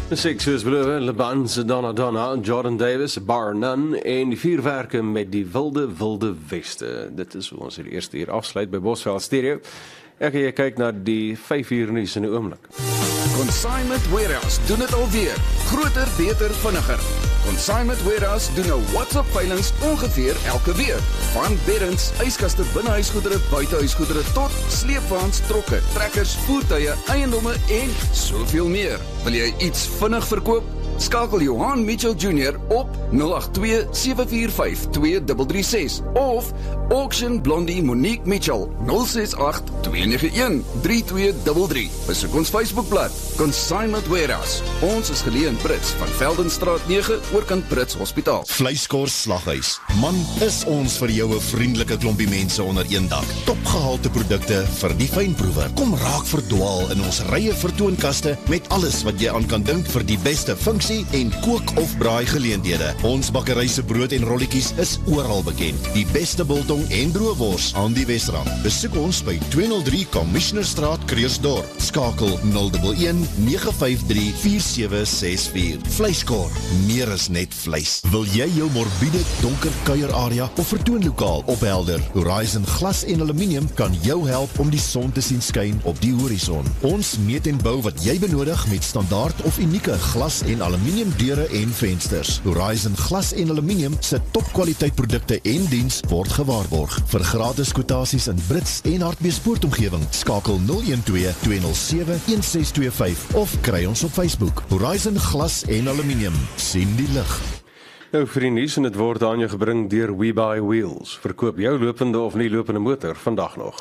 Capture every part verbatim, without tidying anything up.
Seks soos beloof, Leban se Donna Donna, Jordan Davis, Bar None en die vuurwerke met die wilde, wilde weste. Dit is hoe ons die eerste uur afsluit by Bosveld Stereo. Ek en jy kyk na die vyf uur nuus in 'n oomblik. Consignment Warehouse doen dit alweer. Groter, beter, vinniger. Consignment Warehouse doen nou WhatsApp veilings ongeveer elke week. Van beddens, yskaste, binnehuisgoedere, buitehuisgoedere tot sleepwaens, trokke, trekkers, voertuie, eiendomme en soveel meer. Wil jy iets vinnig verkoop? Skakel Johan Mitchell Junior op nul agt twee sewe vier vyf twee drie drie ses of Auction Blondie Monique Mitchell nul ses agt twee nege een drie twee drie drie. Besoek ons Facebookblad Consignment Warehouse. Ons is geleë in Brits van Veldenstraat nege oorkant Brits Hospitaal. Vleiskors Slaghuis. Man, is ons vir jou 'n vriendelike klompie mense onder een dak. Topgehalte produkte vir die fynproewer. Kom raak verdwaal in ons rye vertoonkaste met alles wat jy aan kan dink vir die beste funksie en kook of braai geleenthede. Ons bakkery se brood en rolletjies is oral bekend. Die beste biltong en droëwors aan die Wesrand. Besoek ons by tweehonderd drie Commissionerstraat, Kreersdorp. Skakel nul een een nege vyf drie vier sewe ses vier. Vleiskor, meer is net vleis. Wil jy jou morbiede donker kuierarea of vertoonlokaal ophelder? Horizon Glas en Aluminium kan jou help om die son te sien skyn op die horison. Ons meet en bou wat jy benodig met standaard of unieke glas en aluminium deure en vensters. Horizon Glas en Aluminium se topkwaliteit produkte en diens word gewaarborg. Vir gratis kwotasies in Brits en Hartbeespoort-omgewing, skakel nul een twee twee nul sewe een ses twee vyf of kry ons op Facebook. Horizon Glas en Aluminium. Sien die lig. Nou vir die nuus en dit word aan jou gebring deur We Buy Wheels. Verkoop jou lopende of nie lopende motor vandag nog.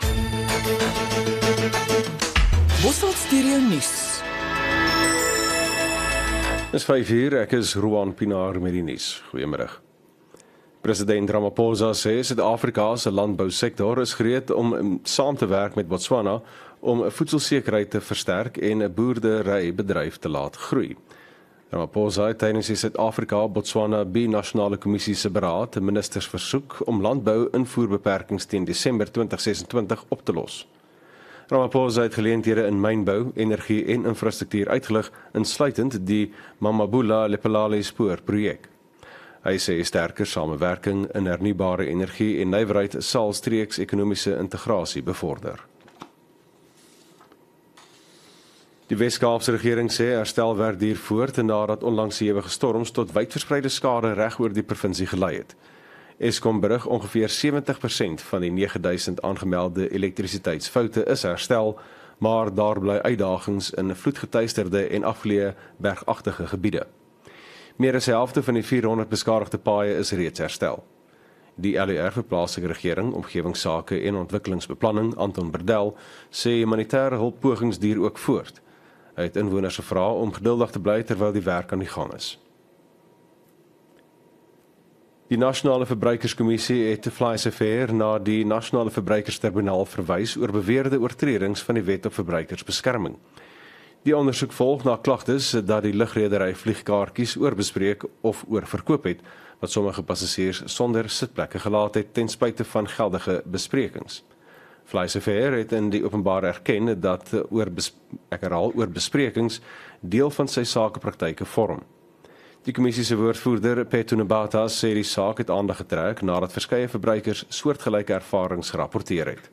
Bosveld Stereo nuus. Dis vyf uur, ek is Roan Pinaar met die nuus. Goeiemiddag. President Ramaphosa sê Suid-Afrika se landbousektor is gereed om saam te werk met Botswana om voedselsekerheid te versterk en 'n boerderybedryf te laat groei. Ramaphosa het tydens die Suid-Afrika-Botswana Bi-nasionale Kommissie se beraad ministers versoek om landbou-invoerbeperkings teen Desember twintig ses en twintig op te los. Ramaphosa het geleenthede in mynbou, energie en infrastruktuur uitgelig, insluitend die Mamabula Lephalale spoorprojek. Hy sê sterker samewerking in hernubare energie en nywerheid sal streeks ekonomiese integrasie bevorder. Die Wes-Kaapse regering sê herstelwerk duur voort nadat onlangs ewige storms tot wydverspreide skade reg oor die provinsie gelei het. Eskom berig ongeveer sewentig persent van die nege duisend aangemelde elektrisiteitsfoute is herstel, maar daar bly uitdagings in vloedgetuisterde en afgeleë bergagtige gebiede. Meer as die helfte van die vierhonderd beskadigde paaie is reeds herstel. Die L E R vir plaaslike regering, omgewingsake en ontwikkelingsbeplanning, Anton Berdel, sê humanitêre hulppogings duur ook voort. Hy het inwoners gevra om geduldig te bly terwyl die werk aan die gang is. Die Nasionale Verbruikerskommissie het Fly-Safair na die Nasionale Verbruikerstribunaal verwys oor beweerde oortredings van die Wet op Verbruikersbeskerming. Die ondersoek volg na klagtes dat die lugredery vliegkaartjies oorbespreek of oorverkoop het, wat sommige passasiers sonder sitplekke gelaat het ten spyte van geldige besprekings. Fly-Safair het in die openbaar erken dat oor ek herhaal oor besprekings deel van sy sakepraktyke vorm. Die kommissie se woordvoerder, Petro Nabata, sê die saak het aandag getrek nadat verskeie verbruikers soortgelyke ervarings gerapporteer het.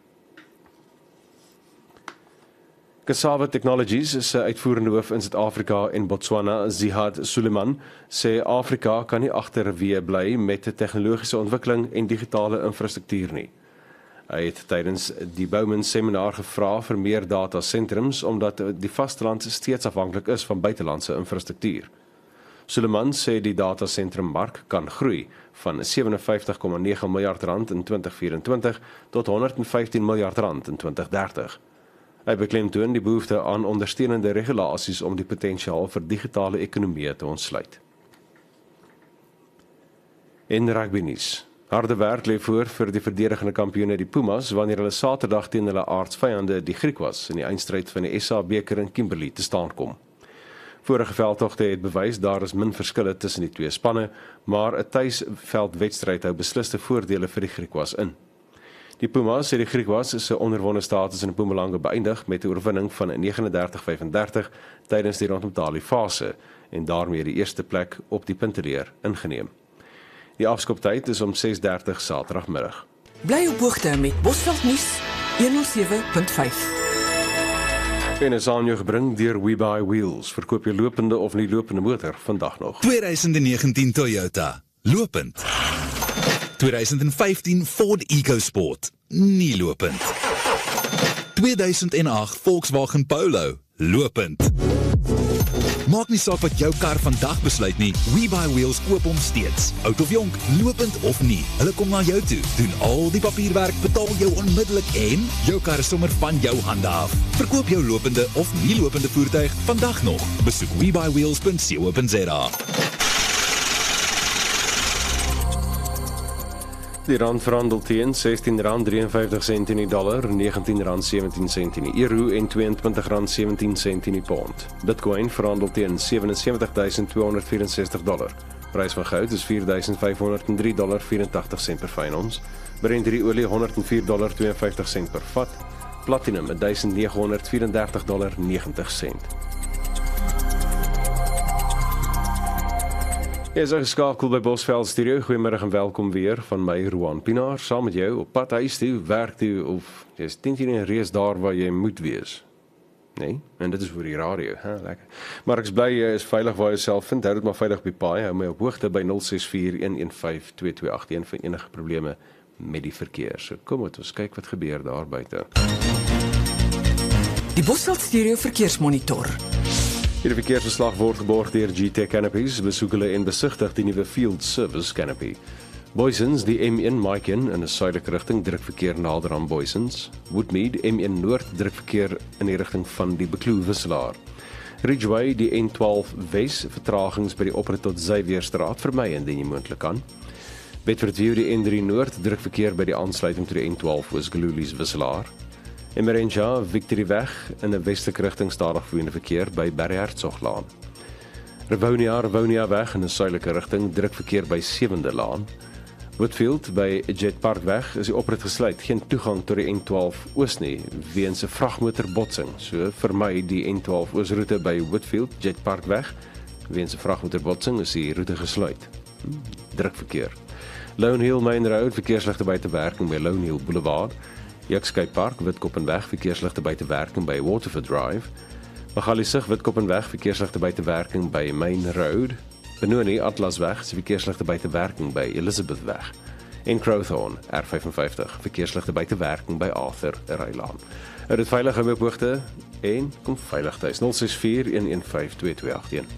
Cassava Technologies se uitvoerende hoof in Suid-Afrika en Botswana, Zihad Suleiman, sê Afrika kan nie agterweë bly met tegnologiese ontwikkeling en digitale infrastruktuur nie. Hy het tydens die Bowman seminar gevra vir meer datasentrums omdat die vasteland steeds afhanklik is van buitelandse infrastruktuur. Suleiman sê die datasentrum-mark kan groei van sewenvyftig komma nege miljard rand in twintig vyf twee tot honderd en vyftien miljard rand in twintig dertig. Hy beklemtoon die behoefte aan ondersteunende regulasies om die potensiaal vir digitale ekonomie te ontsluit. In rugby nuus. Harde werk lê voor vir die verdedigende kampioene die Pumas wanneer hulle Saterdag teen hulle aardsvyande die Griekwas in die eindstryd van die S A beker in Kimberley te staan kom. Vorige veldtogte het bewys daar is min verskille tussen die twee spanne, maar 'n tuisveldwedstryd hou besliste voordele vir die Griekwas in. Die Pumas het die Griekwas se onderwonne status in Mpumalanga beëindig met 'n oorwinning van negenendertig vyf en dertig tydens die Rondom Daly fase en daarmee die eerste plek op die punteleer ingeneem. Die afskoptyd is om ses dertig Saterdagmiddag. Bly op hoogte met Bosveld nuus honderd sewe punt vyf. En is aan jou gebring deur WeBuy Wheels. Verkoop jy lopende of nie lopende motor vandag nog. twintig negentien Toyota, lopend. twintig vyftien Ford EcoSport, nie lopend. tweeduisend agt Volkswagen Polo, lopend. Maak nie saak wat jou kar vandag besluit nie, WeBuy Wheels koop hom steeds. Oud of jonk, lopend of nie, hulle kom na jou toe, doen al die papierwerk, betaal jou onmiddellik en jou kar is sommer van jou hande af. Verkoop jou lopende of nie lopende voertuig vandag nog. Besoek we buy wheels punt co punt za. Die rand verhandel teen sestien rand drieënvyftig sent in die dollar, negentien rand sewentien sent in die euro en tweeëntwintig rand sewentien sent in die pond. Bitcoin verhandel teen sewensewentigduisend tweehonderd vyf-en-sestig dollar. Prys van goud is vier duisend vyfhonderd drie dollar vyf-en-tagtig sent per fyn ons. Brent olie honderd vier dollar tweeënvyftig sent per vat. Platinum duisend negehonderd vyf-en-dertig dollar negentig sent. Jy is geskakel by Bosveld Studio. Goeiemiddag en welkom weer van my Roan Pinaar, saam met jou op pad huis toe, werk toe of jy is teen teen reis daar waar jy moet wees. Nee, en dit is vir die radio, hè, lekker. Maar ek is bly jy is veilig waar jy self vind. Hou dit maar veilig op die paai. Hou my op hoogte by nul ses vier een een vyf twee twee agt een vir enige probleme met die verkeer. So kom met ons kyk wat gebeur daar buite. Die Bosveld Studio verkeersmonitor. Hierdie verkeersverslag word geborg deur G T E Canopies, besoek hulle en besigtig die nuwe Field Service Canopy. Boysens, die M een Maiken in 'n suidelike rigting druk verkeer nader aan Boysens. Woodmead, M een Noord druk verkeer in die rigting van die Bekloo wisselaar. Ridgeway, die N twaalf Wes, vertragings by die oprit tot Xavierstraat vermy indien jy moontlik kan. Bedford View, die N drie Noord druk verkeer by die aansluiting tot die N twaalf Oos-Gululies wisselaar. Emerenja, Victory-weg in 'n westelike rigting stadig vloeiende verkeer by Barry Hertzoglaan. Rivonia, Rivonia weg in 'n suidelike rigting druk verkeer by Sewende Laan. Woodfield by Jet Park weg is die oprit gesluit, geen toegang tot die N twaalf Oos nie weens 'n vragmotorbotsing. So vermy die N twaalf Oos roete by Woodfield, Jet Park weg weens 'n vragmotorbotsing is die roete gesluit. Hmm, druk verkeer. Lone Hill Main Road verkeersligte buite werking by Lone Hill Boulevard. Jakskei Park, Witkoppenweg, verkeersligte buite werking by Waterford Drive. Magaliesig, Witkoppenweg, verkeersligte buite werking by Main Road. Benoni, Atlasweg, verkeersligte buite werking by Elizabethweg. En Crowthorne, R vyfenvyftig, verkeersligte buite werking by Arthur Rylaan. Hou dit veilig op hoogte en kom veilig tuis. nul ses vier een een vyf twee twee agt een.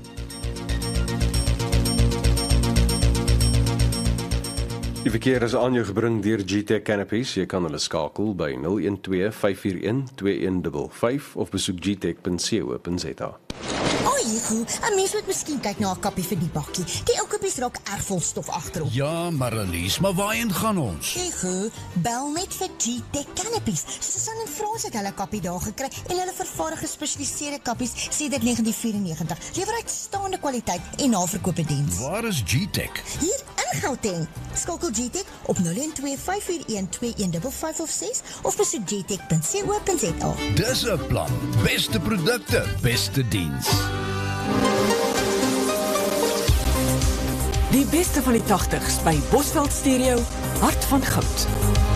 Die verkeer is aan jou gebring deur G T E Canopies. Jy kan hulle skakel by nul een twee vyf vier een twee een vyf vyf of besoek g tech punt co punt za. Oei, goed. 'n Mens moet miskien kyk na 'n kappie vir die bakkie. Die ou kappies raak erg vol stof agterop. Ja, Marlies, maar waarheen gaan ons? Hey, goed. Bel net vir G T E Canopies. Susan en Frans het hulle kappie daar gekry en hulle vervaardig gespesialiseerde kappies sedert negentien vyfennegentig. Lewer uitstaande kwaliteit en naverkope diens. Waar is G-Tech? Hier in Gauteng. Skakel G-Tech op nul een twee vyf vier een twee een vyf vyf of ses of besoek g tech punt co punt za. Dis 'n plan. Beste produkte, beste diens. Die beste van die tachtigs by Bosveld Stereo, Hart van Goud.